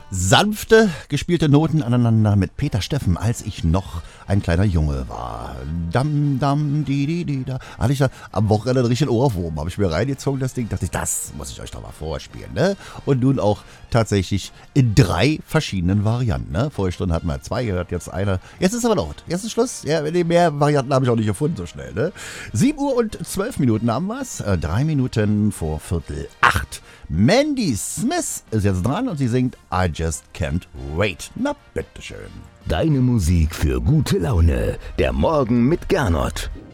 Sanfte, gespielte Noten aneinander mit Peter Steffen, als ich noch ein kleiner Junge war. Dam, dam, di, da. Hatte ich da am Wochenende richtig einen Ohrwurm. Habe ich mir reingezogen, das Ding. Dachte ich, das muss ich euch doch mal vorspielen, ne? Und nun auch tatsächlich in 3 verschiedenen Varianten, ne? Vorige Stunde hatten wir 2 gehört, jetzt eine. Jetzt ist aber laut. Jetzt ist Schluss. Ja, mehr Varianten habe ich auch nicht gefunden so schnell, ne? 7:12 haben wir es. 3 Minuten vor 7:45. Mandy Smith ist jetzt dran und sie singt I Just Can't Wait. Na, bitteschön. Deine Musik für gute Laune. Der Morgen mit Gernot.